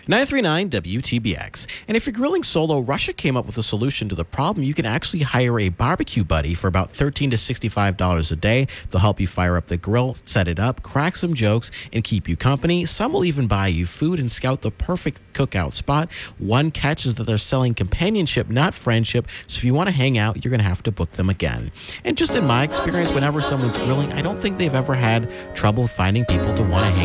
939 WTBX. And if you're grilling solo, Russia came up with a solution to the problem. You can actually hire a barbecue buddy for about $13 to $65 a day. They'll help you fire up the grill, set it up, crack some jokes, and keep you company. Some will even buy you food and scout the perfect cookout spot. One catch is that they're selling companionship, not friendship. So if you want to hang out, you're going to have to book them again. And just in my experience, whenever someone's grilling, I don't think they've ever had trouble finding people to want to hang